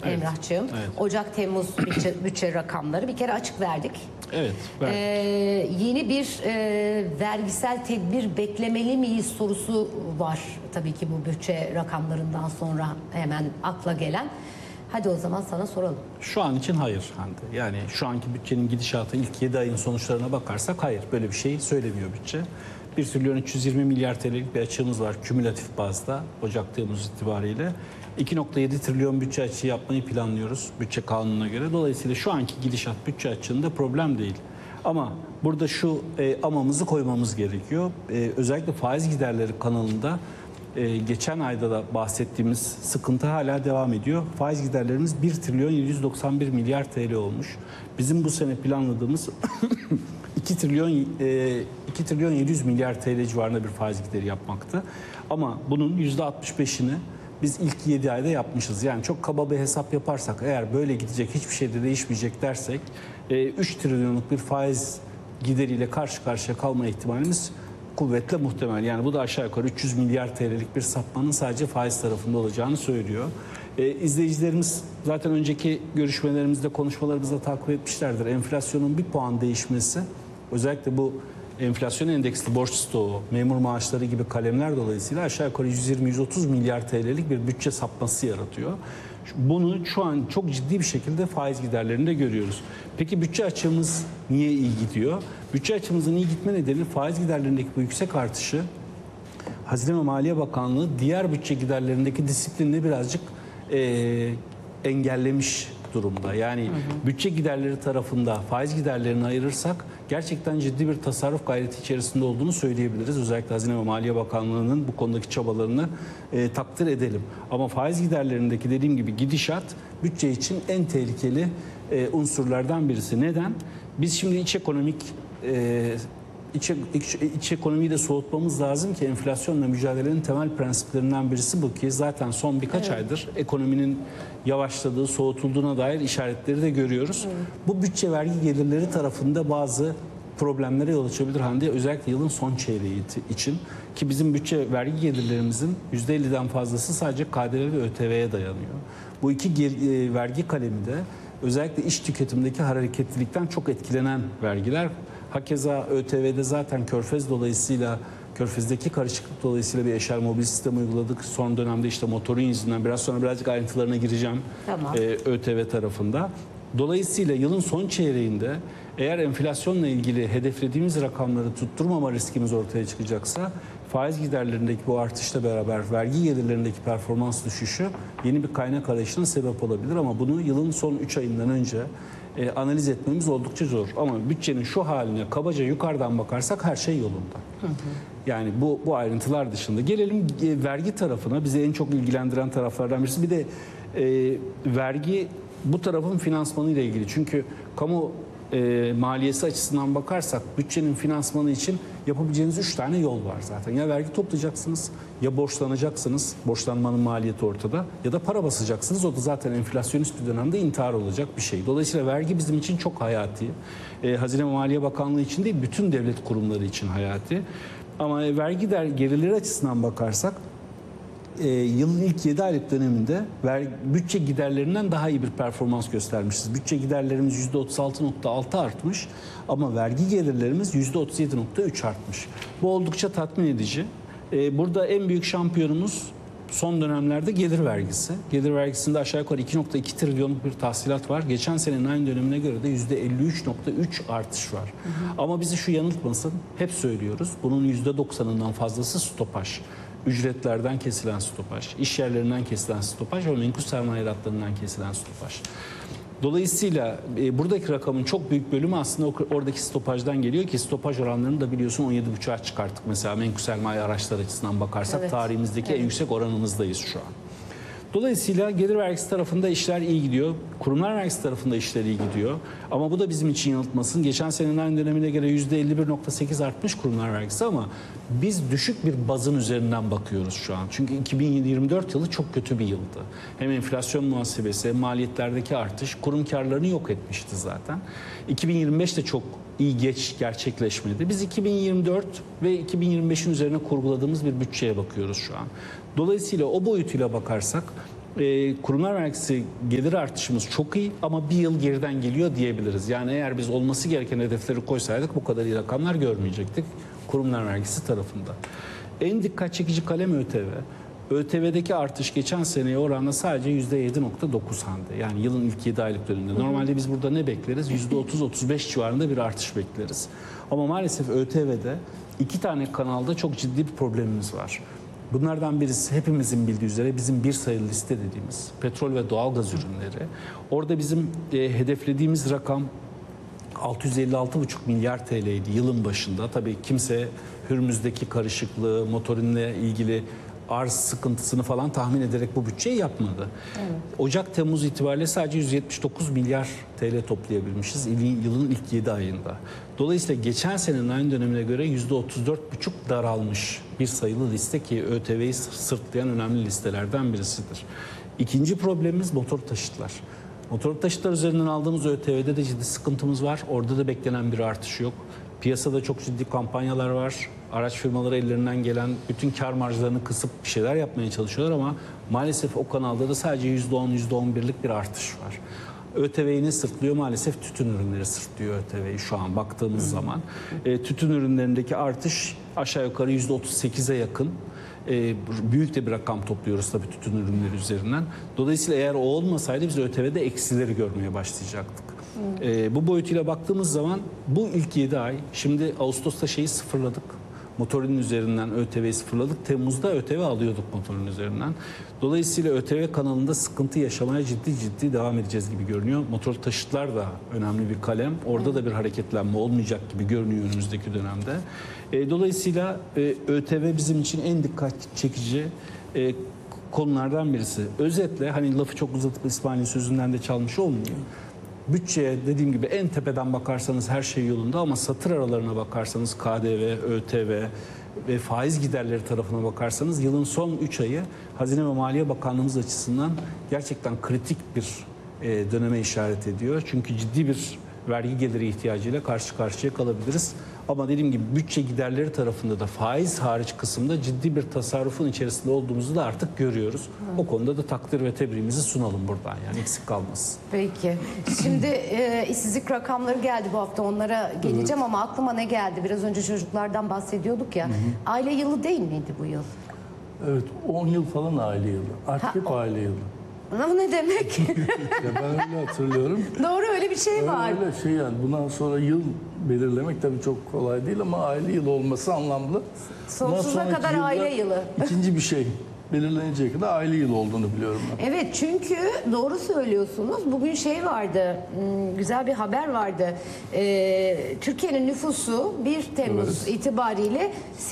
Evet. Emrahçığım. Evet. Ocak-Temmuz bütçe rakamları bir kere açık verdik. Evet. Yeni bir vergisel tedbir beklemeli miyiz sorusu var tabii ki bu bütçe rakamlarından sonra hemen akla gelen. Hadi o zaman sana soralım. Şu an için hayır Hande. Yani şu anki bütçenin gidişatı ilk 7 ayın sonuçlarına bakarsak hayır. Böyle bir şey söylemiyor bütçe. 1 trilyon 320 milyar TL'lik bir açığımız var kümülatif bazda Ocak-Temmuz itibariyle. 2,7 trilyon bütçe açığı yapmayı planlıyoruz bütçe kanununa göre. Dolayısıyla şu anki gidişat bütçe açığında problem değil. Ama burada şu amamızı koymamız gerekiyor. Özellikle faiz giderleri kanalında geçen ayda da bahsettiğimiz sıkıntı hala devam ediyor. Faiz giderlerimiz 1 trilyon 791 milyar TL olmuş. Bizim bu sene planladığımız 2 trilyon 700 milyar TL civarında bir faiz gideri yapmaktı. Ama bunun %65'ini biz ilk 7 ayda yapmışız. Yani çok kaba bir hesap yaparsak eğer böyle gidecek hiçbir şey de değişmeyecek dersek 3 trilyonluk bir faiz gideriyle karşı karşıya kalma ihtimalimiz kuvvetle muhtemel. Yani bu da aşağı yukarı 300 milyar TL'lik bir sapmanın sadece faiz tarafında olacağını söylüyor. İzleyicilerimiz zaten önceki görüşmelerimizde, konuşmalarımızda takip etmişlerdir. Enflasyonun bir puan değişmesi, özellikle bu enflasyon endeksli borç stoğu, memur maaşları gibi kalemler dolayısıyla aşağı yukarı 120-130 milyar TL'lik bir bütçe sapması yaratıyor. Bunu şu an çok ciddi bir şekilde faiz giderlerinde görüyoruz. Peki bütçe açığımız niye iyi gidiyor? Bütçe açığımızın iyi gitme nedeni faiz giderlerindeki bu yüksek artışı Hazine ve Maliye Bakanlığı diğer bütçe giderlerindeki disiplinini birazcık engellemiş durumda. Yani bütçe giderleri tarafında faiz giderlerini ayırırsak gerçekten ciddi bir tasarruf gayreti içerisinde olduğunu söyleyebiliriz. Özellikle Hazine ve Maliye Bakanlığı'nın bu konudaki çabalarını takdir edelim. Ama faiz giderlerindeki dediğim gibi gidişat bütçe için en tehlikeli unsurlardan birisi. Neden? Biz şimdi iç ekonomiyi de soğutmamız lazım ki enflasyonla mücadelenin temel prensiplerinden birisi bu ki zaten son birkaç aydır ekonominin yavaşladığı, soğutulduğuna dair işaretleri de görüyoruz. Bu bütçe vergi gelirleri tarafında bazı problemlere yol açabilir Hande, özellikle yılın son çeyreği için ki bizim bütçe vergi gelirlerimizin %50'den fazlası sadece KDV ve ÖTV'ye dayanıyor. Bu iki vergi kalemi de özellikle iş tüketimindeki hareketlilikten çok etkilenen vergiler. Hakeza ÖTV'de zaten Körfez'deki karışıklık dolayısıyla bir eşel mobil sistem uyguladık. Son dönemde işte motorun yüzünden biraz sonra birazcık ayrıntılarına gireceğim. Tamam. ÖTV tarafında. Dolayısıyla yılın son çeyreğinde eğer enflasyonla ilgili hedeflediğimiz rakamları tutturmama riskimiz ortaya çıkacaksa faiz giderlerindeki bu artışla beraber vergi gelirlerindeki performans düşüşü yeni bir kaynak arayışına sebep olabilir ama bunu yılın son 3 ayından önce analiz etmemiz oldukça zor. Ama bütçenin şu haline kabaca yukarıdan bakarsak her şey yolunda. Yani bu ayrıntılar dışında. Gelelim vergi tarafına. Bizi en çok ilgilendiren taraflardan birisi. Bir de vergi bu tarafın finansmanı ile ilgili. Çünkü kamu maliyesi açısından bakarsak bütçenin finansmanı için yapabileceğiniz 3 tane yol var zaten. Ya vergi toplayacaksınız, ya borçlanacaksınız, borçlanmanın maliyeti ortada, ya da para basacaksınız. O da zaten enflasyonist bir dönemde intihar olacak bir şey. Dolayısıyla vergi bizim için çok hayati. Hazine ve Maliye Bakanlığı için değil, bütün devlet kurumları için hayati. Ama vergi gelirleri açısından bakarsak yılın ilk 7 aylık döneminde bütçe giderlerinden daha iyi bir performans göstermişiz. Bütçe giderlerimiz %36,6 artmış ama vergi gelirlerimiz %37,3 artmış. Bu oldukça tatmin edici. Burada en büyük şampiyonumuz son dönemlerde gelir vergisi. Gelir vergisinde aşağı yukarı 2,2 trilyonluk bir tahsilat var. Geçen senenin aynı dönemine göre de %53,3 artış var. Ama bizi şu yanıltmasın, hep söylüyoruz. Bunun %90'ından fazlası stopaj. Ücretlerden kesilen stopaj, iş yerlerinden kesilen stopaj ve menkul sermayeratlarından kesilen stopaj. Dolayısıyla buradaki rakamın çok büyük bölümü aslında oradaki stopajdan geliyor ki stopaj oranlarını da biliyorsun 17,5'a çıkarttık mesela menkul sermaye araçları açısından bakarsak tarihimizdeki en yüksek oranımızdayız şu an. Dolayısıyla gelir vergisi tarafında işler iyi gidiyor. Kurumlar vergisi tarafında işler iyi gidiyor. Ama bu da bizim için yanıltmasın. Geçen senenin aynı dönemine göre %51,8 artmış kurumlar vergisi ama biz düşük bir bazın üzerinden bakıyoruz şu an. Çünkü 2024 yılı çok kötü bir yıldı. Hem enflasyon muhasebesi hem maliyetlerdeki artış kurum karlarını yok etmişti zaten. 2025 de çok iyi gerçekleşmedi. Biz 2024 ve 2025'in üzerine kurguladığımız bir bütçeye bakıyoruz şu an. Dolayısıyla o boyutuyla bakarsak kurumlar vergisi gelir artışımız çok iyi ama bir yıl geriden geliyor diyebiliriz. Yani eğer biz olması gereken hedefleri koysaydık bu kadar iyi rakamlar görmeyecektik kurumlar vergisi tarafında. En dikkat çekici kalem ÖTV. ÖTV'deki artış geçen seneye oranla sadece %7.9 hande. Yani yılın ilk 7 aylık döneminde. Normalde biz burada ne bekleriz? %30-35 civarında bir artış bekleriz. Ama maalesef ÖTV'de 2 tane kanalda çok ciddi bir problemimiz var. Bunlardan birisi hepimizin bildiği üzere bizim bir sayılı liste dediğimiz petrol ve doğalgaz ürünleri. Orada bizim hedeflediğimiz rakam 656,5 milyar TL'ydi yılın başında. Tabii kimse Hürmüz'deki karışıklığı, motorinle ilgili arz sıkıntısını falan tahmin ederek bu bütçeyi yapmadı. Evet. Ocak-Temmuz itibariyle sadece 179 milyar TL toplayabilmişiz yılın ilk 7 ayında. Dolayısıyla geçen senenin aynı dönemine göre %34,5 daralmış bir sayılı liste ki ÖTV'yi sırtlayan önemli listelerden birisidir. İkinci problemimiz motor taşıtlar. Motor taşıtlar üzerinden aldığımız ÖTV'de de ciddi sıkıntımız var. Orada da beklenen bir artış yok. Piyasada çok ciddi kampanyalar var. Araç firmaları ellerinden gelen bütün kar marjlarını kısıp bir şeyler yapmaya çalışıyorlar ama maalesef o kanalda da sadece %10, %11'lik bir artış var. ÖTV'yi ne sırtlıyor? Maalesef tütün ürünleri sırtlıyor ÖTV'yi şu an baktığımız zaman. Tütün ürünlerindeki artış aşağı yukarı %38'e yakın. Büyük de bir rakam topluyoruz tabii tütün ürünleri üzerinden. Dolayısıyla eğer o olmasaydı biz ÖTV'de eksileri görmeye başlayacaktık. Bu boyutuyla baktığımız zaman bu ilk 7 ay, şimdi Ağustos'ta şeyi sıfırladık. Motorinin üzerinden ÖTV'yi sıfırladık. Temmuz'da ÖTV alıyorduk motorinin üzerinden. Dolayısıyla ÖTV kanalında sıkıntı yaşamaya ciddi devam edeceğiz gibi görünüyor. Motor taşıtlar da önemli bir kalem. Orada da bir hareketlenme olmayacak gibi görünüyor önümüzdeki dönemde. Dolayısıyla ÖTV bizim için en dikkat çekici konulardan birisi. Özetle hani lafı çok uzatıp İsmail'in sözünden de çalmış olmuyor. Bütçeye dediğim gibi en tepeden bakarsanız her şey yolunda ama satır aralarına bakarsanız KDV, ÖTV ve faiz giderleri tarafına bakarsanız yılın son 3 ayı Hazine ve Maliye Bakanlığımız açısından gerçekten kritik bir döneme işaret ediyor. Çünkü ciddi bir vergi geliri ihtiyacıyla karşı karşıya kalabiliriz. Ama dediğim gibi bütçe giderleri tarafında da faiz hariç kısımda ciddi bir tasarrufun içerisinde olduğumuzu da artık görüyoruz. O konuda da takdir ve tebriğimizi sunalım buradan yani eksik kalmasın. Peki. Şimdi işsizlik rakamları geldi bu hafta onlara geleceğim ama aklıma ne geldi? Biraz önce çocuklardan bahsediyorduk ya. Aile yılı değil miydi bu yıl? Evet 10 yıl falan aile yılı. Artık hep aile yılı. Bu ne demek? Ya ben öyle hatırlıyorum. Doğru öyle bir şey var. Öyle şey yani bundan sonra yıl belirlemek tabii çok kolay değil ama aile yılı olması anlamlı. Sonsuza kadar aile yılı. İkinci bir şey belirlenecek kadar aile yılı olduğunu biliyorum ben. Evet çünkü doğru söylüyorsunuz. Bugün şey vardı, güzel bir haber vardı. Türkiye'nin nüfusu 1 Temmuz itibariyle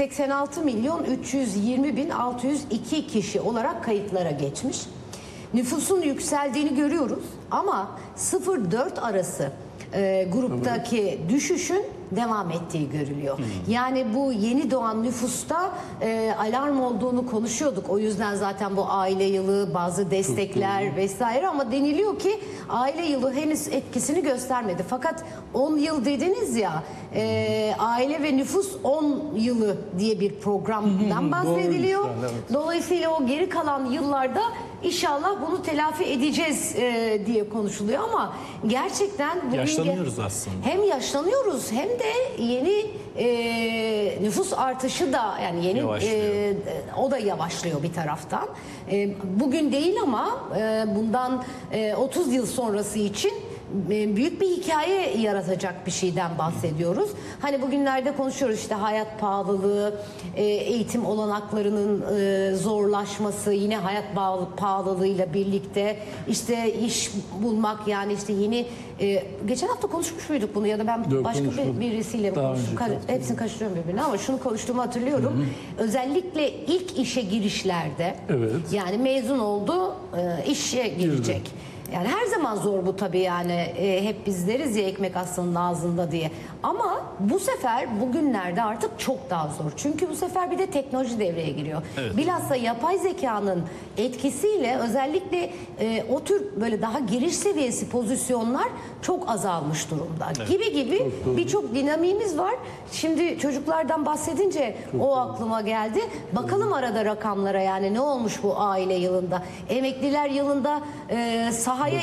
86.320.602 kişi olarak kayıtlara geçmiş. Nüfusun yükseldiğini görüyoruz ama 0-4 arası gruptaki düşüşün devam ettiği görülüyor. Yani bu yeni doğan nüfusta alarm olduğunu konuşuyorduk. O yüzden zaten bu aile yılı, bazı destekler vesaire ama deniliyor ki aile yılı henüz etkisini göstermedi. Fakat 10 yıl dediniz ya aile ve nüfus 10 yılı diye bir programdan bahsediliyor. Doğru, evet. Dolayısıyla o geri kalan yıllarda İnşallah bunu telafi edeceğiz diye konuşuluyor ama gerçekten bugün yaşlanıyoruz aslında. Hem yaşlanıyoruz hem de yeni nüfus artışı da yani yeni o da yavaşlıyor bir taraftan. Bugün değil ama bundan 30 yıl sonrası için büyük bir hikaye yaratacak bir şeyden bahsediyoruz. Hani bugünlerde konuşuyoruz işte hayat pahalılığı, eğitim olanaklarının zorlaşması, yine hayat pahalılığıyla birlikte işte iş bulmak yani işte yeni geçen hafta konuşmuş muyduk bunu ya da ben başka birisiyle mi konuştum? Hepsini karıştırıyorum birbirine ama şunu konuştuğumu hatırlıyorum. Özellikle ilk işe girişlerde yani mezun oldu, işe girecek. Yani her zaman zor bu tabii yani. Hep biz deriz ya ekmek aslanın ağzında diye. Ama bu sefer bugünlerde artık çok daha zor. Çünkü bu sefer bir de teknoloji devreye giriyor. Evet. Bilhassa yapay zekanın etkisiyle özellikle o tür böyle daha giriş seviyesi pozisyonlar çok azalmış durumda. Evet. Gibi birçok dinamiğimiz var. Şimdi çocuklardan bahsedince o aklıma geldi. Bakalım arada rakamlara, yani ne olmuş bu aile yılında. Emekliler yılında sahaya